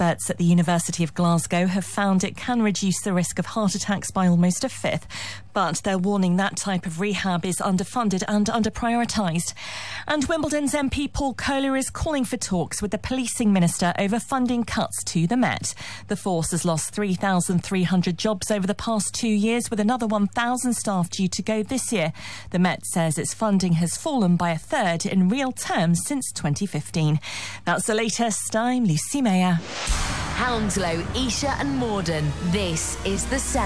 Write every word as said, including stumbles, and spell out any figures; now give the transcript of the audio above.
Experts at the University of Glasgow have found it can reduce the risk of heart attacks by almost a fifth, but they're warning that type of rehab is underfunded and under-prioritised. And Wimbledon's M P Paul Kohler is calling for talks with the policing minister over funding cuts to the Met. The force has lost three thousand three hundred jobs over the past two years, with another one thousand staff due to go this year. The Met says its funding has fallen by a third in real terms since twenty fifteen. That's the latest. I'm Lucy Mayer. Hounslow, Esher and Morden. This is The Sound.